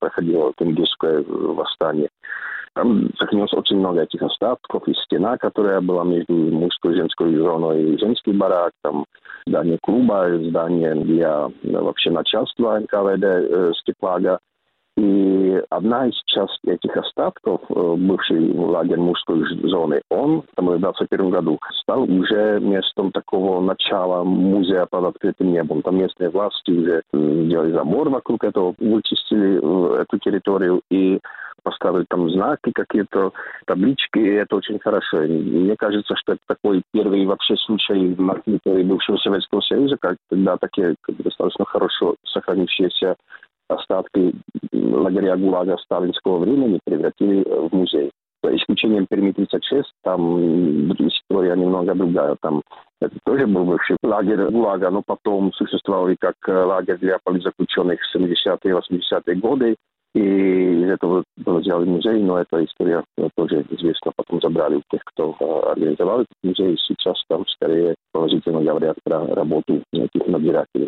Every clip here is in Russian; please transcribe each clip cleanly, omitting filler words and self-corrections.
проходило тенгизское восстание. Там сохранилось очень много этих остатков, и стена, которая была между мужской и женской зоной, и женский барак, там здание клуба, здание для вообще начальства НКВД Стеклага. И одна из частей этих остатков, бывший лагерь мужской зоны, он в 1921 году стал уже местом такого начала музея под открытым небом. Там местные власти уже сделали забор вокруг этого, вычистили эту территорию и поставили там знаки, какие-то таблички, и это очень хорошо. И мне кажется, что это такой первый вообще случай на территории бывшего Советского Союза, когда такие достаточно хорошо сохранившиеся остатки лагеря ГУЛАГа сталинского времени превратили в музей. За исключением Перми-36, там история немного другая. Там это тоже был бывший лагерь ГУЛАГа, но потом существовал и как лагерь для политзаключенных в 70-е и 80-е годы. И из этого был сделан музей, но эта история тоже известна. Потом забрали у тех, кто организовал этот музей. Сейчас там скорее положительно говорят про работу этих надзирателей.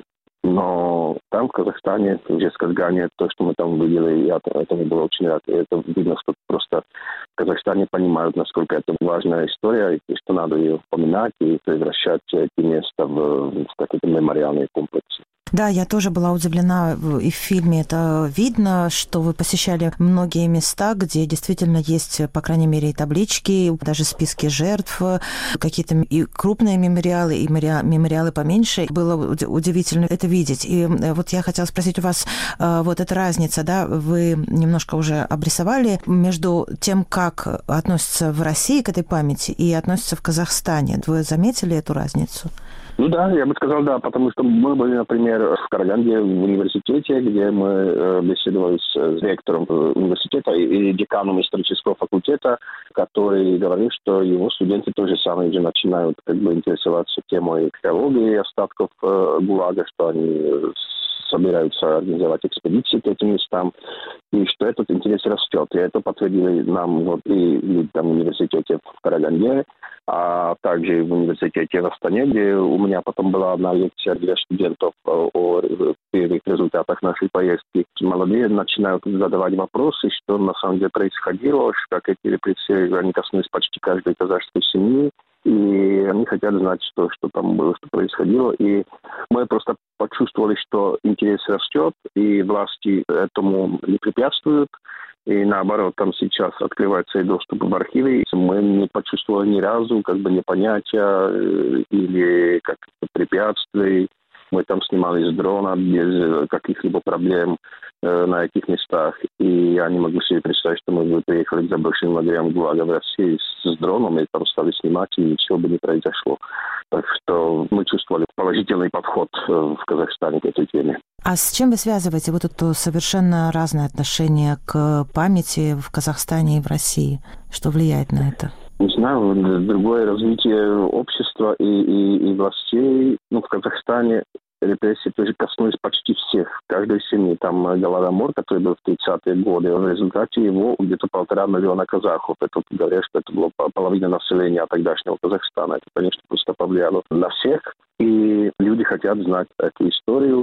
Но там, в Казахстане, уже в Казгане, то, что мы там видели, я этому был очень рад. И это видно, что просто в Казахстане понимают, насколько это важная история, и что надо ее поминать и превращать эти места в какие-то мемориальные комплексы. Да, я тоже была удивлена, и в фильме это видно, что вы посещали многие места, где действительно есть, по крайней мере, и таблички, даже списки жертв, какие-то и крупные мемориалы, и мемориалы поменьше. Было удивительно это видеть. И вот я хотела спросить у вас, вот эта разница, да, вы немножко уже обрисовали между тем, как относятся в России к этой памяти и относятся в Казахстане. Вы заметили эту разницу? Ну да, я бы сказал, да, потому что мы были, например, в Караганде в университете, где мы беседовали с ректором университета и деканом исторического факультета, который говорил, что его студенты тоже самое уже начинают интересоваться темой археологии остатков ГУЛАГа, что они собираются организовать экспедиции к этим местам, и что этот интерес растет. И это подтвердили нам вот и там в университете в Караганде, а также в университете в Астане, где у меня потом была одна лекция для студентов о первых результатах нашей поездки. Молодые начинают задавать вопросы, что на самом деле происходило, как эти репрессии, они коснулись почти каждой казахской семьи, и они хотят знать, что там было, что происходило. И мы просто почувствовали, что интерес растет, и власти этому не препятствуют. И наоборот, там сейчас открывается и доступ в архивы. Мы не почувствовали ни разу непонятия или каких-то препятствий. Мы там снимали с дрона без каких-либо проблем на этих местах. И я не могу себе представить, что мы бы приехали к заброшенным лагерям ГУЛАГа в России с дроном и там стали снимать, и ничего бы не произошло. Так что мы чувствовали положительный подход в Казахстане к этой теме. А с чем вы связываете вот это совершенно разное отношение к памяти в Казахстане и в России? Что влияет на это? Не знаю, другое развитие общества и властей. В Казахстане репрессии тоже коснулись почти всех, каждой семьи. Там Голодомор, который был в 30-е годы, в результате его где-то 1,5 миллиона казахов. Это говорят, что это было половина населения тогдашнего Казахстана. Это, конечно, просто повлияло на всех. И люди хотят знать эту историю.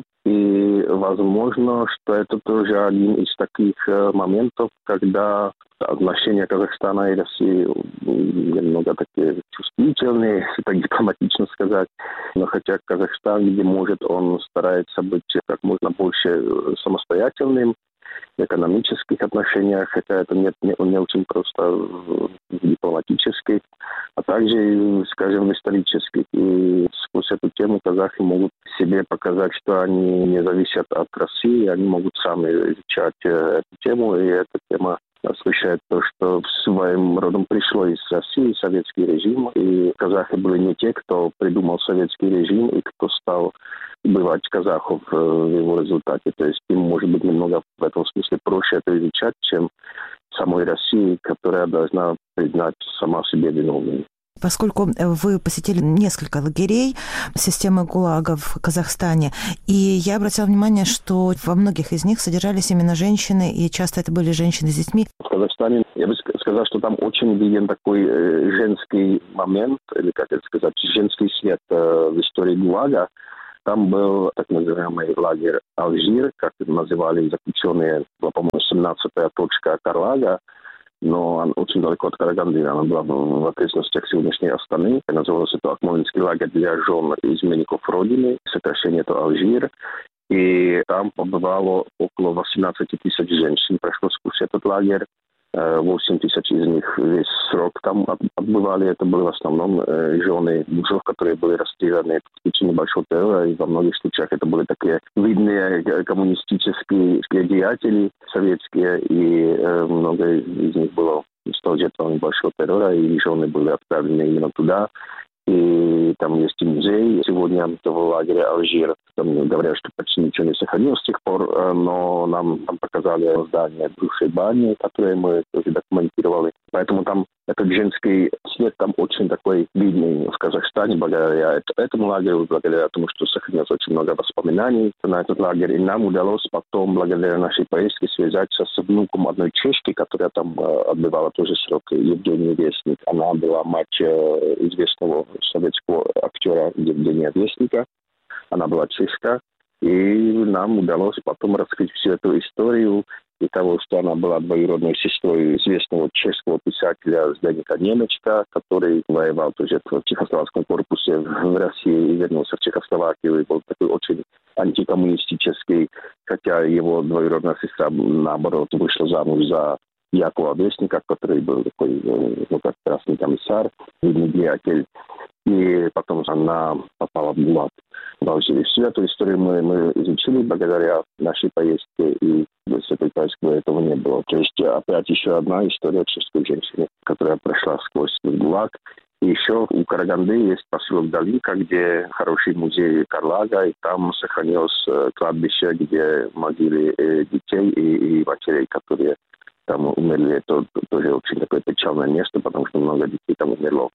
И возможно, что это тоже один из таких моментов, когда отношения Казахстана и России немного такие чувствительные, если так дипломатично сказать. Но хотя Казахстан, где может, он старается быть как можно больше самостоятельным в экономических отношениях, хотя это не очень просто в дипломатических, а также, скажем, в исторических. И сквозь эту тему казахи могут себе показать, что они не зависят от России, они могут сами изучать эту тему, и эта тема освещает то, что своим родом пришло из России советский режим, и казахи были не те, кто придумал советский режим и кто стал убивать казахов в его результате. То есть им, может быть, немного в этом смысле проще это изучать, чем самой России, которая должна признать сама себе виновной. Поскольку вы посетили несколько лагерей системы ГУЛАГа в Казахстане, и я обратила внимание, что во многих из них содержались именно женщины, и часто это были женщины с детьми. В Казахстане, я бы сказал, что там очень виден такой женский момент, или, как это сказать, женский свет в истории ГУЛАГа. Там был так называемый лагерь Алжир, как называли заключенные, была, по-моему, 17-я точка Карлага, но она очень далеко от Караганды, она была в окрестностях сегодняшней Астаны. Назывался это Акмолинский лагерь для жен изменников Родины, сокращение это Алжир. И там побывало около 18 тысяч женщин, прошло сквозь этот лагерь. 8 тысяч из них весь срок там отбывали. Это были в основном жены мужев, которые были расстреляны в течение большого террора. И во многих случаях это были такие видные коммунистические деятели советские. И много из них было стало жертвами большого террора. И жены были отправлены именно туда. И там есть и музей сегодня в лагере Алжир. Там говорят, что почти ничего не сохранилось с тех пор, но нам там показали здание бывшей бани, которое мы тоже документировали. Поэтому там этот женский след там очень такой видный в Казахстане, благодаря этому лагерю, благодаря тому, что сохранилось очень много воспоминаний на этот лагерь. И нам удалось потом, благодаря нашей поездке, связаться с внуком одной чешки, которая там отбывала тоже срок, Евгения Вестник. Она была мать известного советского актера Евгения Вестника. Она была чешка. И нам удалось потом раскрыть всю эту историю и того, что она была двоюродной сестрой известного чешского писателя Зdeneka Немечка, который воевал тоже в Чехословацком корпусе в России и вернулся в Чехословакию и был такой очень антикоммунистический, хотя его двоюродная сестра, наоборот, вышла замуж за Якова Вестника, который был такой, как красный комиссар, видный деятель. И потом она попала в ГУЛАГ в Алжире. Всю эту историю мы изучили благодаря нашей поездке, и с этой поездкой этого не было. То есть опять еще одна история чешской женщины, которая прошла сквозь ГУЛАГ. И еще у Караганды есть поселок Далинка, где хороший музей Карлага, и там сохранилось кладбище, где могилы детей и матерей, которые там умерли. Это тоже очень такое печальное место, потому что много детей там умерло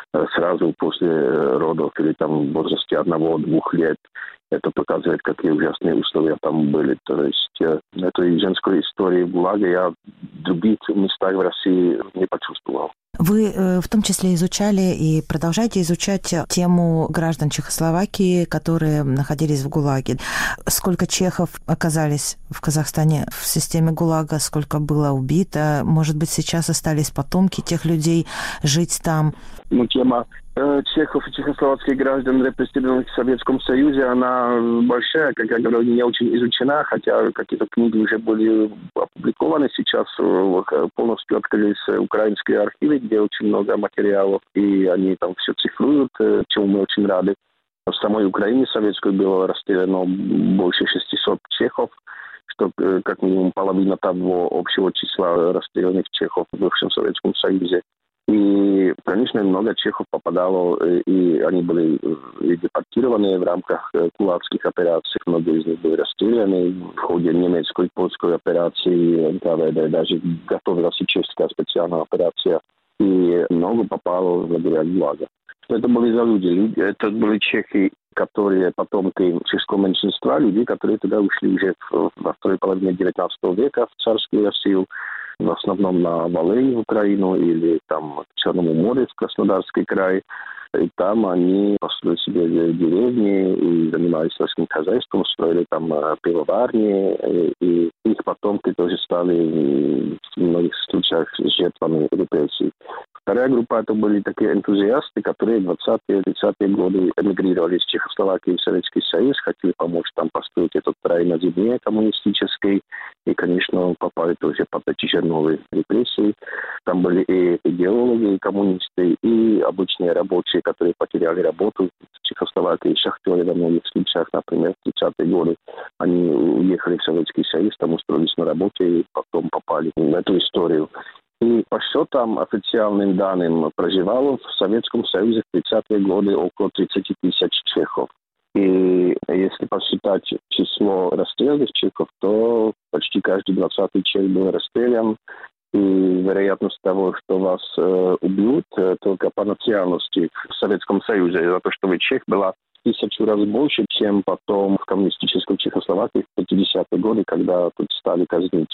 сразу после родов или там в возрасте 1-2 лет. Это показывает, какие ужасные условия там были. То есть этой женской истории в ГУЛАГе я в других местах в России не почувствовал. Вы в том числе изучали и продолжаете изучать тему граждан Чехословакии, которые находились в ГУЛАГе. Сколько чехов оказались в Казахстане в системе ГУЛАГа, сколько было убито? Может быть, сейчас остались потомки тех людей жить там? Тема чехов и чехословацких граждан, репрессированных в Советском Союзе, она большая, как я говорю, не очень изучена, хотя какие-то книги уже были опубликованы. Сейчас полностью открылись украинские архивы, где очень много материалов, и они там все цифруют, чему мы очень рады. В самой Украине советской было расстреляно больше 600 чехов, что как минимум половина того общего числа расстрелянных чехов в бывшем Советском Союзе. И, конечно, много чехов попадало, и они были депортированы в рамках кулацких операций. Многие из них были расстреляны в ходе немецкой и польской операции. НКВД даже готовилась и чешская специальная операция. И много попало в лагеря ГУЛАГа. Что это были за люди? Это были чехи, которые потомки чешского меньшинства, люди, которые туда ушли уже во второй половине 19 века в царскую Россию. В основном на Волынь, в Украину, или там к Черному морю, в Краснодарский край. И там они построили себе деревни и занимались сельским хозяйством, строили там пивоварни. И их потомки тоже стали в многих случаях жертвами репрессий. Вторая группа это были такие энтузиасты, которые в 20-е, 30-е годы эмигрировали из Чехословакии в Советский Союз, хотели помочь там построить этот рай на земле коммунистический. И, конечно, попали тоже под эти же новые репрессии. Там были и идеологи, и коммунисты, и обычные рабочие, которые потеряли работу в Чехословакии, шахтеры во многих случаях, например, в 30-е годы. Они уехали в Советский Союз, там устроились на работе и потом попали в эту историю. И по счетам, официальным данным, проживало в Советском Союзе в 30-е годы около 30 тысяч чехов. И если посчитать число расстрелянных чехов, то почти каждый 20-й чех был расстрелян. И вероятность того, что вас убьют, только по национальности в Советском Союзе, за то, что вы чех, была 1000 раз больше, чем потом в коммунистической Чехословакии в 50-е годы, когда тут стали казнить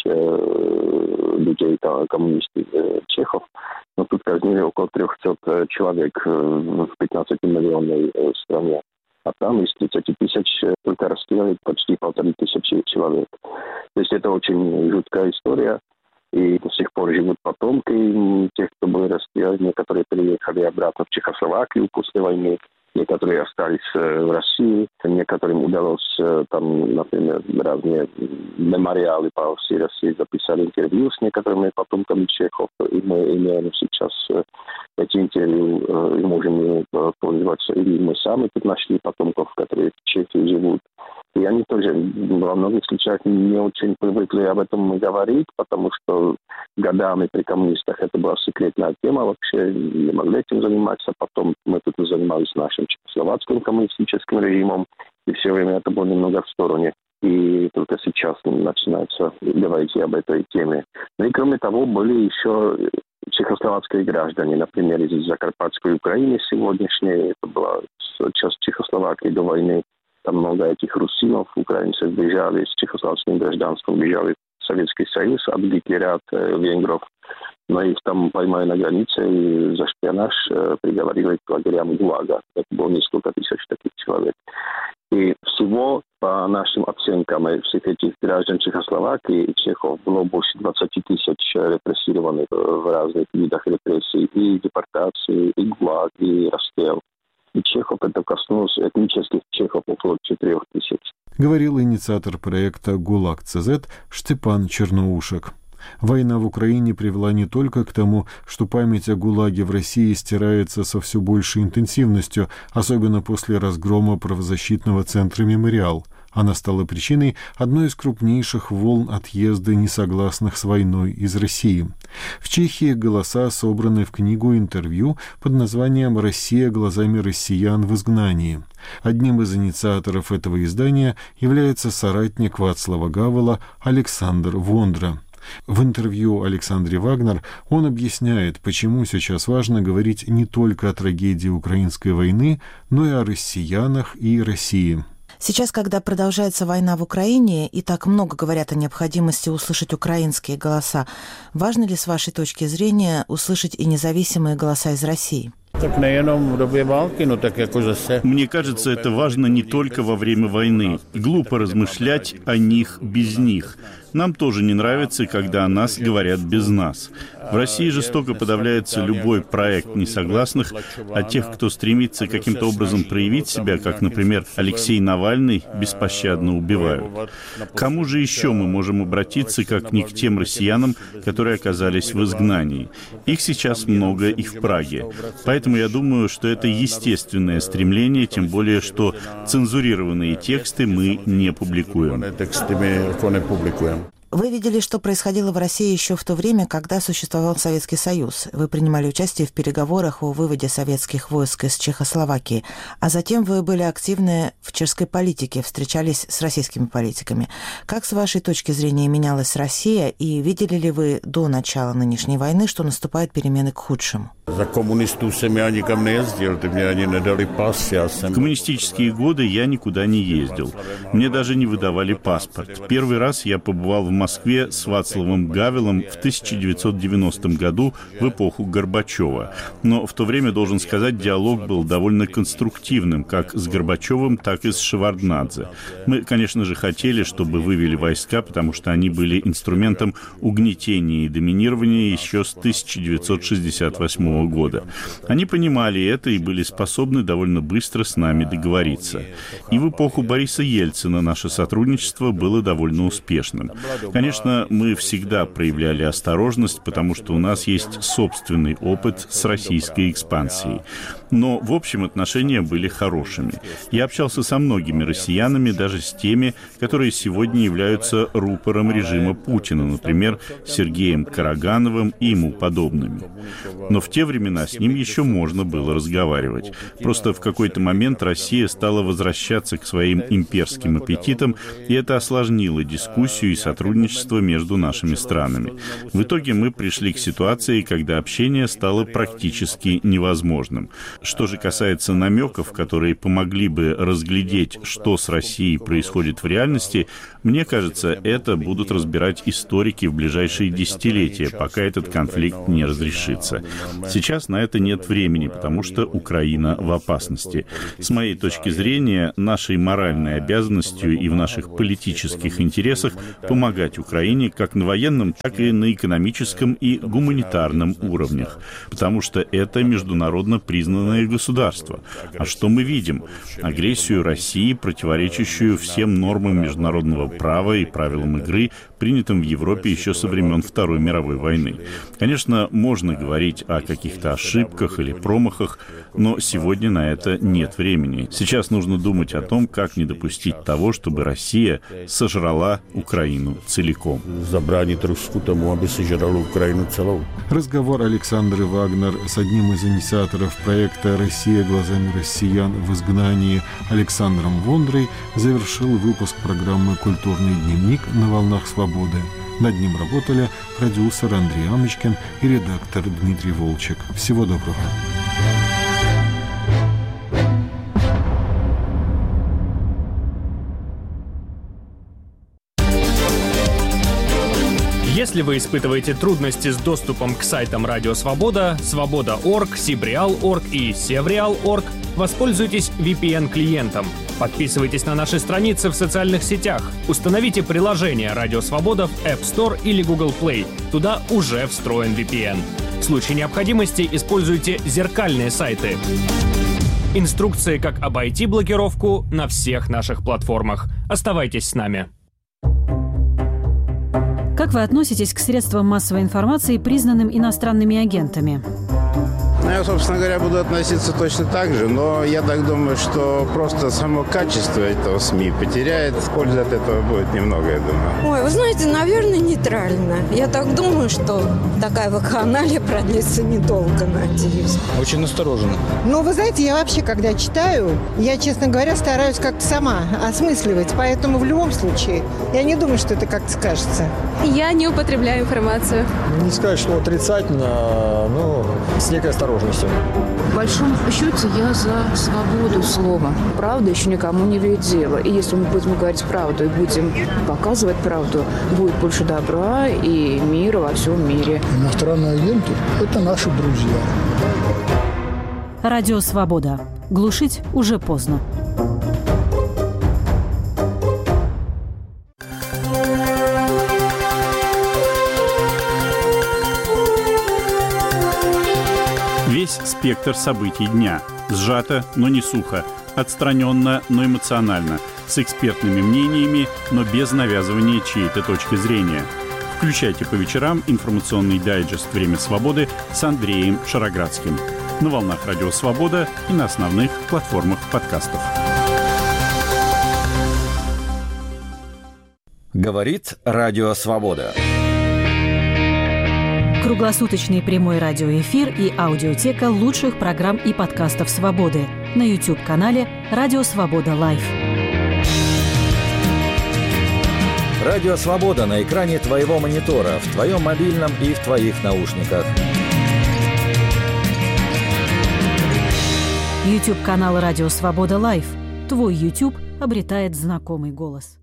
людей, коммунистов чехов. Но тут казнили около 300 человек в 15-миллионной стране. а там из 30 тысяч только расстреляли почти 1500 человек. То есть это очень жуткая история. И до сих пор живут потомки тех, кто были расстреляны. Некоторые переехали обратно в Чехословакию после войны. Некоторые остались в России. Некоторым удалось, там, например, разные мемориалы по всей России записали интервью с некоторыми потомками чехов. И мы имеем сейчас эти интервью и можем пользоваться. И мы сами тут нашли потомков, которые в Чехии живут. И они тоже во многих случаях не очень привыкли об этом говорить, потому что годами при коммунистах это была секретная тема, вообще не могли этим заниматься. Потом мы тут занимались нашим чехословацким коммунистическим режимом, и все время это было немного в стороне. И только сейчас начинается говорить об этой теме. Ну и кроме того, были еще чехословацкие граждане, например, из Закарпатской Украины сегодняшней, это была часть Чехословакии до войны. Там много этих русинов, украинцев бежали с чехословацким гражданством, бежали в Советский Союз от Гитлера, от венгров. Но их там поймали на границе и за шпионаж приговорили к лагерям ГУЛАГа. Это было несколько тысяч таких человек. И всего, по нашим оценкам, всех этих граждан Чехословакии и чехов было больше 20 тысяч репрессированных в разных видах репрессий. И депортации, и ГУЛАГ, и расстрел. И чехов это коснулось этнических чехов около 4000. Говорил инициатор проекта ГУЛАГ-ЦЗ Штепан Черноушек. Война в Украине привела не только к тому, что память о ГУЛАГе в России стирается со все большей интенсивностью, особенно после разгрома правозащитного центра «Мемориал». Она стала причиной одной из крупнейших волн отъезда несогласных с войной из России. В Чехии голоса собраны в книгу интервью под названием «Россия глазами россиян в изгнании». Одним из инициаторов этого издания является соратник Вацлава Гавела Александр Вондра. В интервью Александре Вагнер он объясняет, почему сейчас важно говорить не только о трагедии украинской войны, но и о россиянах и России. Сейчас, когда продолжается война в Украине, и так много говорят о необходимости услышать украинские голоса, важно ли, с вашей точки зрения, услышать и независимые голоса из России? Мне кажется, это важно не только во время войны. Глупо размышлять о них без них. Нам тоже не нравится, когда о нас говорят без нас. В России жестоко подавляется любой проект несогласных, а тех, кто стремится каким-то образом проявить себя, как, например, Алексей Навальный, беспощадно убивают. К кому же еще мы можем обратиться, как не к тем россиянам, которые оказались в изгнании? Их сейчас много и в Праге. Поэтому я думаю, что это естественное стремление, тем более, что цензурированные тексты мы не публикуем. Вы видели, что происходило в России еще в то время, когда существовал Советский Союз. Вы принимали участие в переговорах о выводе советских войск из Чехословакии, а затем вы были активны в чешской политике, встречались с российскими политиками. Как, с вашей точки зрения, менялась Россия, и видели ли вы до начала нынешней войны, что наступают перемены к худшему? В коммунистические годы я никуда не ездил. Мне даже не выдавали паспорт. Первый раз я побывал в Москве с Вацлавом Гавелом в 1990 году в эпоху Горбачева. Но в то время, должен сказать, диалог был довольно конструктивным, как с Горбачевым, так и с Шеварднадзе. Мы, конечно же, хотели, чтобы вывели войска, потому что они были инструментом угнетения и доминирования еще с 1968 года. Они понимали это и были способны довольно быстро с нами договориться. И в эпоху Бориса Ельцина наше сотрудничество было довольно успешным. Конечно, мы всегда проявляли осторожность, потому что у нас есть собственный опыт с российской экспансией. Но, в общем, отношения были хорошими. Я общался со многими россиянами, даже с теми, которые сегодня являются рупором режима Путина, например, Сергеем Карагановым и ему подобными. Но в те времена с ним еще можно было разговаривать. Просто в какой-то момент Россия стала возвращаться к своим имперским аппетитам, и это осложнило дискуссию и сотрудничество между нашими странами. В итоге мы пришли к ситуации, когда общение стало практически невозможным. Что же касается намеков, которые помогли бы разглядеть, что с Россией происходит в реальности, мне кажется, это будут разбирать историки в ближайшие десятилетия, пока этот конфликт не разрешится. Сейчас на это нет времени, потому что Украина в опасности. С моей точки зрения, нашей моральной обязанностью и в наших политических интересах помогать Украине как на военном, так и на экономическом и гуманитарном уровнях, потому что это международно признанное государство. А что мы видим? Агрессию России, противоречащую всем нормам международного права и правилам игры, принятым в Европе еще со времен Второй мировой войны. Конечно, можно говорить о каких-то ошибках или промахах, но сегодня на это нет времени. Сейчас нужно думать о том, как не допустить того, чтобы Россия сожрала Украину целиком. Забранить Руску тому, aby сожрала Украину целиком. Разговор Александры Вагнер с одним из инициаторов проекта «Россия глазами россиян в изгнании» Александром Вондрой завершил выпуск программы «Культурный дневник» на волнах свободы. Над ним работали продюсер Андрей Амочкин и редактор Дмитрий Волчек. Всего доброго. Если вы испытываете трудности с доступом к сайтам Радио Свобода, Свобода.орг, Сибреал.орг и Севреал.орг, воспользуйтесь VPN-клиентом. Подписывайтесь на наши страницы в социальных сетях. Установите приложение Радио Свобода в App Store или Google Play. Туда уже встроен VPN. В случае необходимости используйте зеркальные сайты. Инструкции, как обойти блокировку, на всех наших платформах. Оставайтесь с нами. Как вы относитесь к средствам массовой информации, признанным иностранными агентами? Я, собственно говоря, буду относиться точно так же, но я так думаю, что просто само качество этого СМИ потеряет. Пользы от этого будет немного, я думаю. Ой, вы знаете, наверное, нейтрально. Я так думаю, что такая вакханалия продлится недолго, надеюсь. Очень настороженно. Ну, вы знаете, я вообще, когда читаю, я, честно говоря, стараюсь как-то сама осмысливать. Поэтому в любом случае, я не думаю, что это как-то скажется. Я не употребляю информацию. Не сказать, что отрицательно, но с некой осторожностью. В большом счете я за свободу слова. Правда еще никому не вредит дело. И если мы будем говорить правду и будем показывать правду, будет больше добра и мира во всем мире. Иностранные агенты – это наши друзья. Радио Свобода. Глушить уже поздно. Весь спектр событий дня. Сжато, но не сухо. Отстраненно, но эмоционально. С экспертными мнениями, но без навязывания чьей-то точки зрения. Включайте по вечерам информационный дайджест «Время свободы» с Андреем Шароградским. На волнах Радио Свобода и на основных платформах подкастов. Говорит Радио Свобода. Круглосуточный прямой радиоэфир и аудиотека лучших программ и подкастов «Свободы» на YouTube-канале «Радио Свобода Лайв». Радио Свобода на экране твоего монитора, в твоем мобильном и в твоих наушниках. YouTube-канал «Радио Свобода Лайв». Твой YouTube обретает знакомый голос.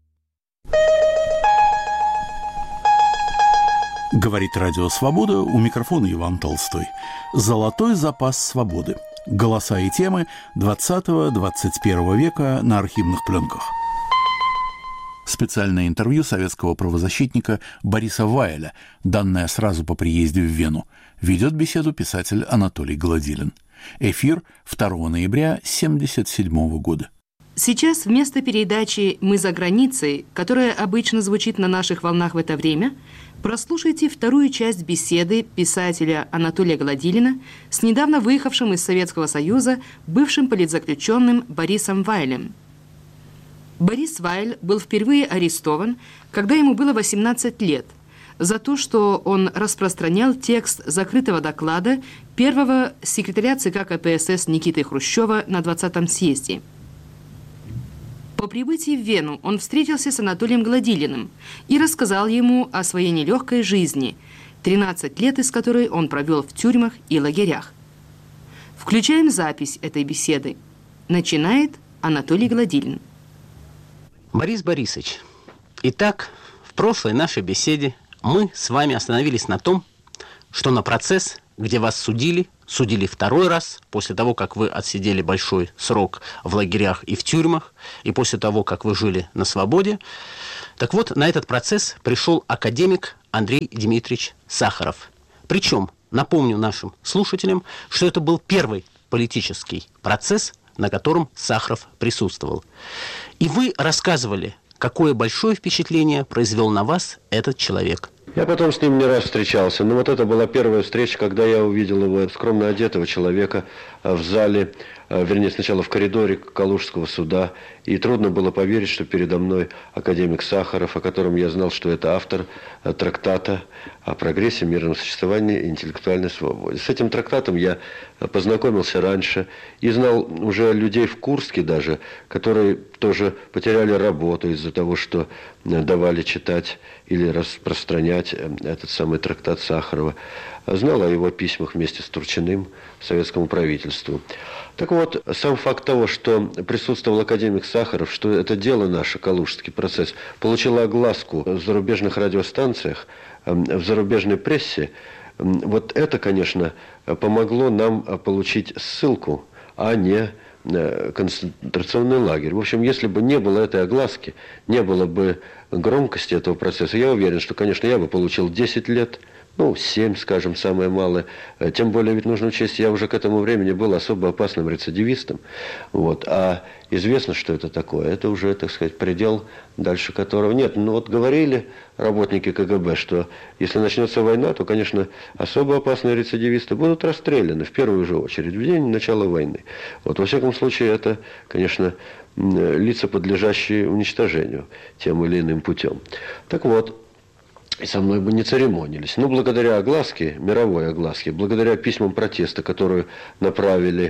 Говорит Радио Свобода, у микрофона Иван Толстой. Золотой запас свободы. Голоса и темы 20-21 века на архивных пленках. Специальное интервью советского правозащитника Бориса Вайля, данное сразу по приезде в Вену. Ведет беседу писатель Анатолий Гладилин. Эфир 2 ноября 1977 года. Сейчас вместо передачи «Мы за границей», которая обычно звучит на наших волнах в это время, прослушайте вторую часть беседы писателя Анатолия Гладилина с недавно выехавшим из Советского Союза бывшим политзаключенным Борисом Вайлем. Борис Вайль был впервые арестован, когда ему было 18 лет, за то, что он распространял текст закрытого доклада первого секретаря ЦК КПСС Никиты Хрущева на 20-м съезде. По прибытии в Вену он встретился с Анатолием Гладилиным и рассказал ему о своей нелегкой жизни, 13 лет из которой он провел в тюрьмах и лагерях. Включаем запись этой беседы. Начинает Анатолий Гладилин. Борис Борисович, итак, в прошлой нашей беседе мы с вами остановились на том, что на процесс где вас судили второй раз, после того, как вы отсидели большой срок в лагерях и в тюрьмах, и после того, как вы жили на свободе. Так вот, на этот процесс пришел академик Андрей Дмитриевич Сахаров. Причем, напомню нашим слушателям, что это был первый политический процесс, на котором Сахаров присутствовал. И вы рассказывали, какое большое впечатление произвел на вас этот человек. Я потом с ним не раз встречался, но вот это была первая встреча, когда я увидел его скромно одетого человека в зале, вернее, сначала в коридоре Калужского суда, и трудно было поверить, что передо мной академик Сахаров, о котором я знал, что это автор трактата о прогрессе, мирном существовании и интеллектуальной свободе. С этим трактатом я познакомился раньше и знал уже людей в Курске даже, которые тоже потеряли работу из-за того, что давали читать или распространять этот самый трактат Сахарова. Знал о его письмах вместе с Турчиным советскому правительству. Так вот, сам факт того, что присутствовал академик Сахаров, что это дело наше, Калужский процесс, получило огласку в зарубежных радиостанциях, в зарубежной прессе, вот это, конечно, помогло нам получить ссылку, а не концентрационный лагерь. В общем, если бы не было этой огласки, не было бы громкости этого процесса, я уверен, что, конечно, я бы получил 10 лет, 7, скажем, самое малое. Тем более, ведь нужно учесть, я уже к этому времени был особо опасным рецидивистом. Вот. А известно, что это такое. Это уже, так сказать, предел, дальше которого нет. Говорили работники КГБ, что если начнется война, то, конечно, особо опасные рецидивисты будут расстреляны в первую же очередь, в день начала войны. Вот, во всяком случае, это, конечно, лица, подлежащие уничтожению тем или иным путем. Так вот, и со мной бы не церемонились. Благодаря огласке, мировой огласке, благодаря письмам протеста, которые направили,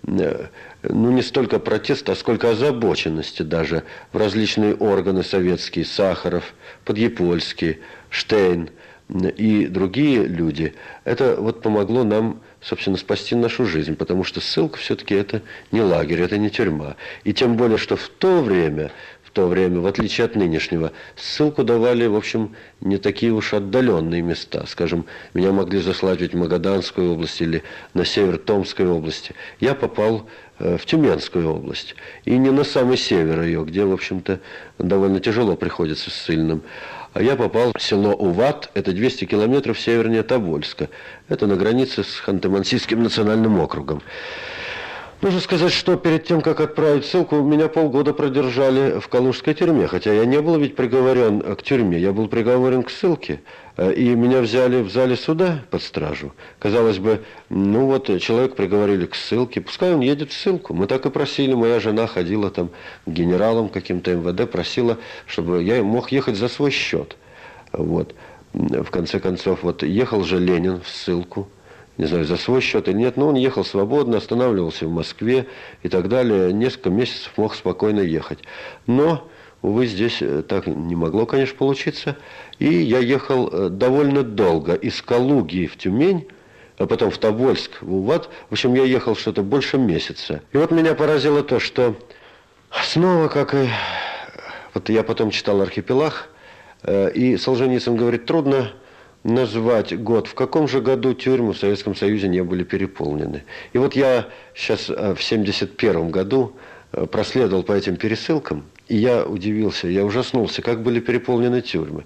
не столько протеста, а сколько озабоченности даже в различные органы советские, Сахаров, Подъепольский, Штейн и другие люди, это вот помогло нам, собственно, спасти нашу жизнь, потому что ссылка все-таки это не лагерь, это не тюрьма. И тем более, что в то время, в отличие от нынешнего, ссылку давали, в общем, не такие уж отдаленные места. Скажем, меня могли заслать ведь в Магаданскую область или на север Томской области. Я попал в Тюменскую область. И не на самый север ее, где, в общем-то, довольно тяжело приходится ссыльным. А я попал в село Уват, это 200 километров севернее Тобольска. Это на границе с Ханты-Мансийским национальным округом. Нужно сказать, что перед тем, как отправить ссылку, меня полгода продержали в Калужской тюрьме. Хотя я не был ведь приговорен к тюрьме, я был приговорен к ссылке. И меня взяли в зале суда под стражу. Казалось бы, человек приговорили к ссылке, пускай он едет в ссылку. Мы так и просили, моя жена ходила там к генералам каким-то МВД, просила, чтобы я мог ехать за свой счет. Вот. В конце концов, ехал же Ленин в ссылку. Не знаю, за свой счет или нет, но он ехал свободно, останавливался в Москве и так далее. Несколько месяцев мог спокойно ехать. Но, увы, здесь так не могло, конечно, получиться. И я ехал довольно долго из Калуги в Тюмень, а потом в Тобольск, в Уват. В общем, я ехал что-то больше месяца. И вот меня поразило то, что снова, как и... я потом читал «Архипелаг», и Солженицын говорит, трудно назвать год, в каком же году тюрьмы в Советском Союзе не были переполнены. И вот я сейчас в 1971 году проследовал по этим пересылкам, и я удивился, я ужаснулся, как были переполнены тюрьмы.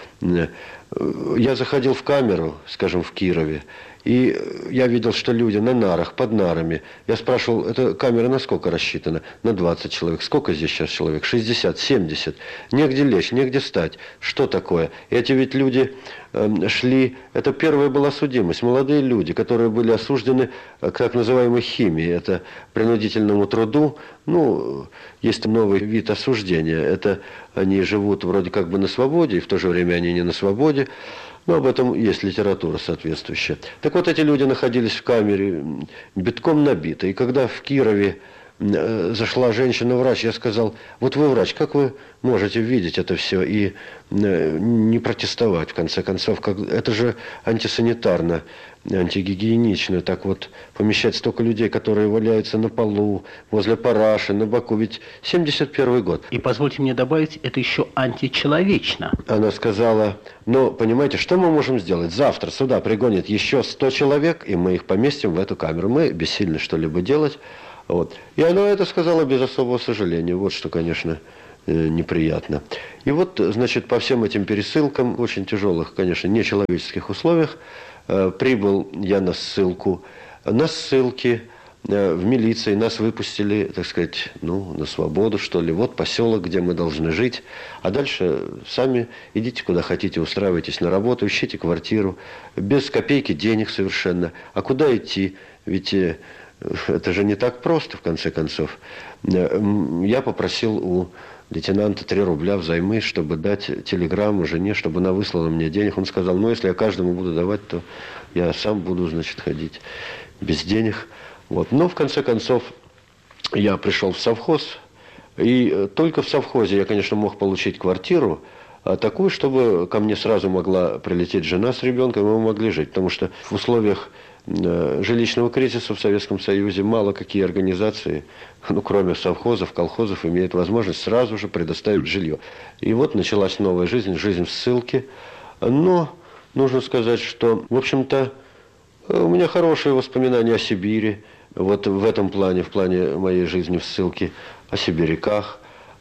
Я заходил в камеру, скажем, в Кирове, и я видел, что люди на нарах, под нарами. Я спрашивал, эта камера на сколько рассчитана? На 20 человек. Сколько здесь сейчас человек? 60, 70. Негде лечь, негде стать. Что такое? Эти ведь люди шли... Это первая была судимость. Молодые люди, которые были осуждены к так называемой химии. Это принудительному труду. Есть новый вид осуждения. Это они живут вроде как бы на свободе, и в то же время они не на свободе. Но об этом есть литература соответствующая. Так вот, эти люди находились в камере битком набитой. И когда в Кирове зашла женщина-врач, я сказал: вот вы врач, как вы можете видеть это все и не протестовать, в конце концов? Это же антисанитарно, антигигиенично, так вот помещать столько людей, которые валяются на полу, возле параши, на боку. Ведь 71 год. И позвольте мне добавить, это еще античеловечно. Она сказала: ну, понимаете, что мы можем сделать? Завтра сюда пригонят еще 100 человек, и мы их поместим в эту камеру. Мы бессильны что-либо делать. Вот. И она это сказала без особого сожаления. Вот что, конечно, неприятно. И вот, значит, по всем этим пересылкам, очень тяжелых, конечно, нечеловеческих условиях, прибыл я на ссылку. На ссылке в милиции нас выпустили, так сказать, на свободу, что ли. Вот поселок, где мы должны жить. А дальше сами идите куда хотите, устраивайтесь на работу, ищите квартиру. Без копейки денег совершенно. А куда идти? Ведь это же не так просто, в конце концов. Я попросил у лейтенанта 3 рубля взаймы, чтобы дать телеграмму жене, чтобы она выслала мне денег. Он сказал: ну, если я каждому буду давать, то я сам буду, значит, ходить без денег. Вот. Но, в конце концов, я пришел в совхоз, и только в совхозе я, конечно, мог получить квартиру, такую, чтобы ко мне сразу могла прилететь жена с ребенком, и мы могли жить. Потому что в условиях жилищного кризиса в Советском Союзе мало какие организации, кроме совхозов, колхозов, имеют возможность сразу же предоставить жилье. И вот началась новая жизнь, жизнь в ссылке. Но нужно сказать, что, в общем-то, у меня хорошие воспоминания о Сибири, вот в этом плане, в плане моей жизни в ссылке, о сибиряках.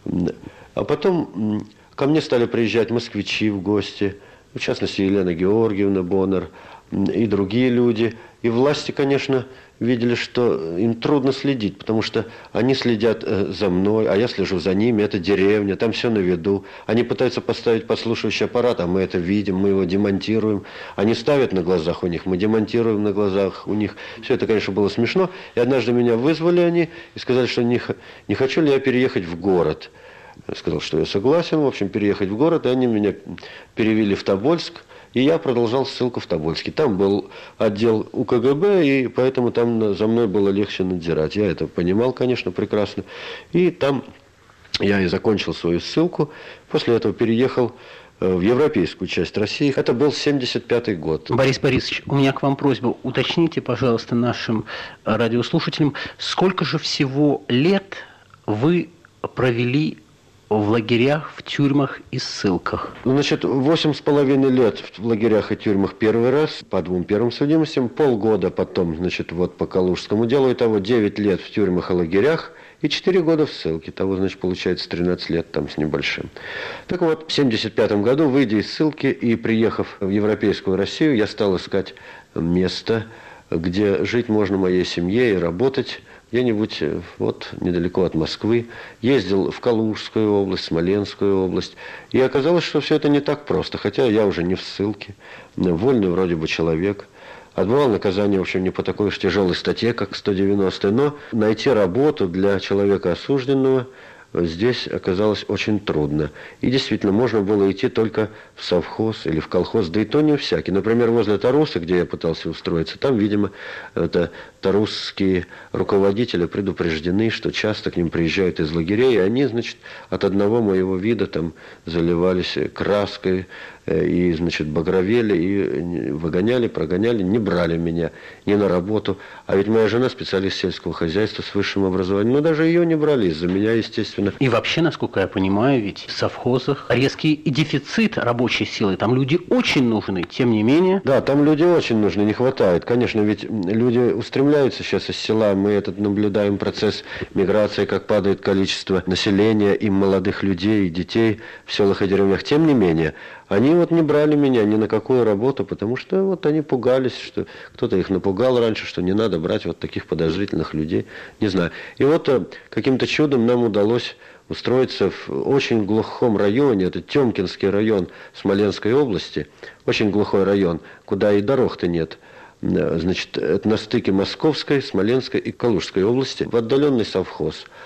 А потом ко мне стали приезжать москвичи в гости, в частности, Елена Георгиевна Боннер и другие люди. И власти, конечно, видели, что им трудно следить, потому что они следят за мной, а я слежу за ними. Это деревня, там все на виду. Они пытаются поставить подслушивающий аппарат, а мы это видим, мы его демонтируем. Они ставят на глазах у них, мы демонтируем на глазах у них. Все это, конечно, было смешно. И однажды меня вызвали они и сказали, что не хочу ли я переехать в город. Я сказал, что я согласен, в общем, переехать в город. И они меня перевели в Тобольск. И я продолжал ссылку в Тобольске. Там был отдел УКГБ, и поэтому там за мной было легче надзирать. Я это понимал, конечно, прекрасно. И там я и закончил свою ссылку. После этого переехал в европейскую часть России. Это был 75-й год. Борис Борисович, у меня к вам просьба. Уточните, пожалуйста, нашим радиослушателям, сколько же всего лет вы провели в лагерях, в тюрьмах и ссылках? Значит, 8,5 лет в лагерях и тюрьмах первый раз, по 2 первым судимостям, полгода потом, значит, вот по Калужскому делу, итого 9 лет в тюрьмах и лагерях, и 4 года в ссылке. Того, значит, получается 13 лет там с небольшим. Так вот, в 1975 году, выйдя из ссылки и приехав в европейскую Россию, я стал искать место, где жить можно моей семье и работать где-нибудь вот недалеко от Москвы. Ездил в Калужскую область, Смоленскую область. И оказалось, что все это не так просто. Хотя я уже не в ссылке, вольный вроде бы человек. Отбывал наказание, в общем, не по такой уж тяжелой статье, как 190-й. Но найти работу для человека осужденного здесь оказалось очень трудно. И действительно, можно было идти только в совхоз или в колхоз, да и то не всякий. Например, возле Таруса, где я пытался устроиться, там, видимо, это тарусские руководители предупреждены, что часто к ним приезжают из лагерей, и они, значит, от одного моего вида там заливались краской и, значит, багровели, и выгоняли, прогоняли, не брали меня ни на работу. А ведь моя жена специалист сельского хозяйства с высшим образованием, но даже ее не брали из-за меня, естественно. И вообще, насколько я понимаю, ведь в совхозах резкий дефицит рабочей силы, там люди очень нужны, тем не менее. Да, там люди очень нужны, не хватает. Конечно, ведь люди устремляются сейчас из села, мы этот наблюдаем процесс миграции, как падает количество населения, и молодых людей, и детей в селах и деревнях. Тем не менее, они вот не брали меня ни на какую работу, потому что вот они пугались, что кто-то их напугал раньше, что не надо брать вот таких подозрительных людей, не знаю. И вот каким-то чудом нам удалось устроиться в очень глухом районе, это Тёмкинский район Смоленской области, очень глухой район, куда и дорог-то нет. Значит, это на стыке Московской, Смоленской и Калужской области, в отдаленный совхоз.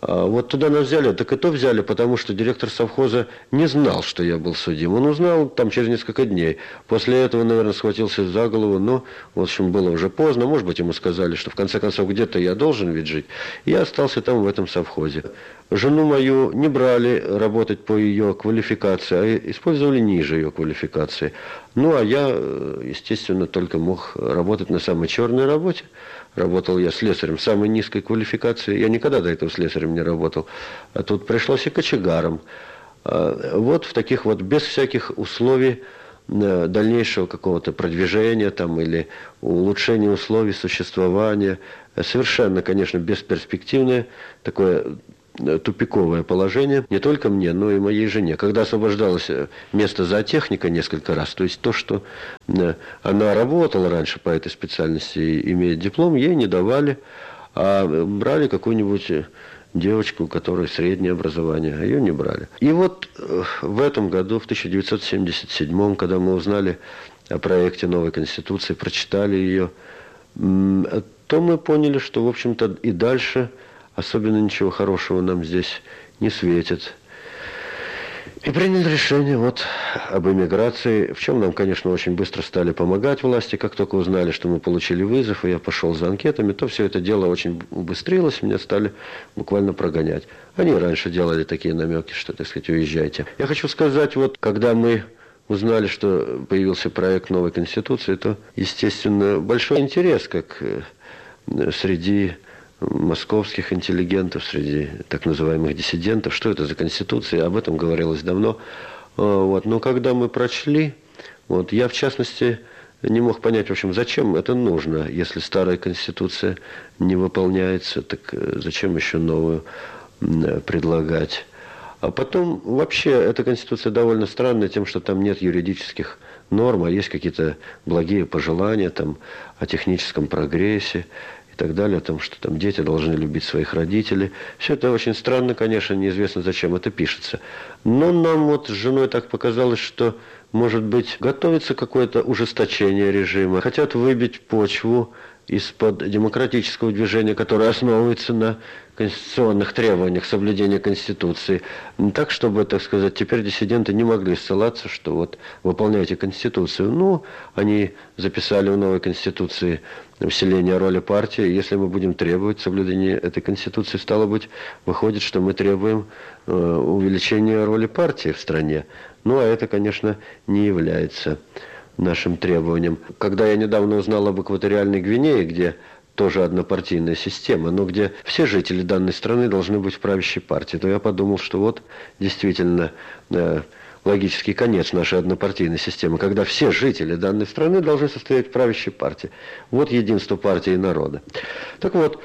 Вот туда нас взяли, так и то взяли, потому что директор совхоза не знал, что я был судим. Он узнал там через несколько дней. После этого, наверное, схватился за голову, но, в общем, было уже поздно. Может быть, ему сказали, что в конце концов где-то я должен ведь жить. Я остался там в этом совхозе. Жену мою не брали работать по ее квалификации, а использовали ниже ее квалификации. Ну, а я, естественно, только мог работать на самой черной работе. Работал я слесарем самой низкой квалификации. Я никогда до этого слесарем не работал. А тут пришлось и кочегаром. Вот в таких вот, без всяких условий дальнейшего какого-то продвижения там, или улучшения условий существования. Совершенно, конечно, бесперспективное такое тупиковое положение не только мне, но и моей жене. Когда освобождалось место зоотехника несколько раз, то есть то, что она работала раньше по этой специальности и имеет диплом, ей не давали, а брали какую-нибудь девочку, у которой среднее образование, а ее не брали. И вот в этом году, в 1977, когда мы узнали о проекте новой Конституции, прочитали ее, то мы поняли, что, в общем-то, и дальше особенно ничего хорошего нам здесь не светит. И приняли решение вот об эмиграции, в чем нам, конечно, очень быстро стали помогать власти. Как только узнали, что мы получили вызов, и я пошел за анкетами, то все это дело очень убыстрилось, меня стали буквально прогонять. Они раньше делали такие намеки, что, так сказать, уезжайте. Я хочу сказать, вот когда мы узнали, что появился проект новой Конституции, то, естественно, большой интерес, как среди московских интеллигентов, среди так называемых диссидентов, что это за конституция, об этом говорилось давно. Вот. Но когда мы прочли, вот, я в частности не мог понять, в общем, зачем это нужно, если старая конституция не выполняется, так зачем еще новую предлагать. А потом вообще эта конституция довольно странная тем, что там нет юридических норм, а есть какие-то благие пожелания там, о техническом прогрессе и так далее, о том, что там дети должны любить своих родителей. Все это очень странно, конечно, неизвестно, зачем это пишется. Но нам вот с женой так показалось, что, может быть, готовится какое-то ужесточение режима. Хотят выбить почву из-под демократического движения, которое основывается на конституционных требованиях соблюдения Конституции. Так, чтобы, так сказать, теперь диссиденты не могли ссылаться, что вот выполняйте Конституцию. Ну, они записали в новой Конституции усиление роли партии. Если мы будем требовать соблюдения этой Конституции, стало быть, выходит, что мы требуем увеличения роли партии в стране. Ну, а это, конечно, не является нашим требованиям. Когда я недавно узнал об экваториальной Гвинее, где тоже однопартийная система, но где все жители данной страны должны быть в правящей партии, то я подумал, что вот действительно логический конец нашей однопартийной системы, когда все жители данной страны должны состоять в правящей партии. Вот единство партии и народа. Так вот,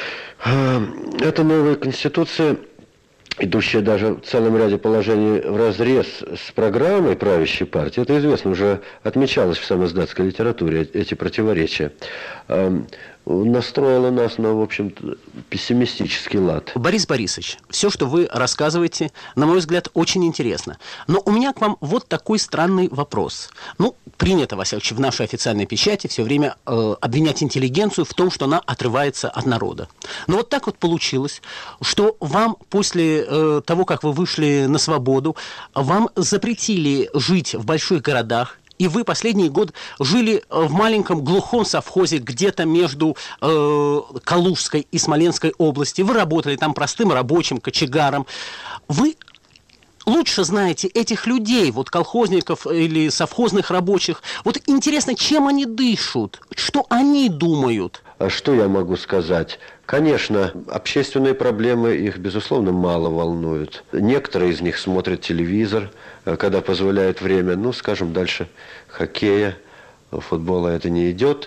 эта новая конституция, идущая даже в целом ряде положений вразрез с программой правящей партии, это известно, уже отмечалось в самоздатской литературе, эти противоречия, настроила нас на, в общем-то, пессимистический лад. Борис Борисович, все, что вы рассказываете, на мой взгляд, очень интересно. Но у меня к вам вот такой странный вопрос. Ну, принято, во всяком случае, в нашей официальной печати все время обвинять интеллигенцию в том, что она отрывается от народа. Но вот так вот получилось, что вам после того, как вы вышли на свободу, вам запретили жить в больших городах, и вы последний год жили в маленьком глухом совхозе где-то между Калужской и Смоленской области. Вы работали там простым рабочим, кочегаром. Вы лучше знаете этих людей, вот колхозников или совхозных рабочих. Вот интересно, чем они дышат, что они думают? А что я могу сказать? Конечно, общественные проблемы их, безусловно, мало волнуют. Некоторые из них смотрят телевизор, когда позволяет время, ну, скажем, дальше хоккея, футбола это не идет.